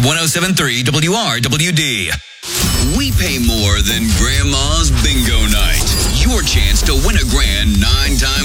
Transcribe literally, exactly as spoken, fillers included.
one oh seven point three W R W D. We pay more than Grandma's Bingo Night. Your chance to win a grand nine times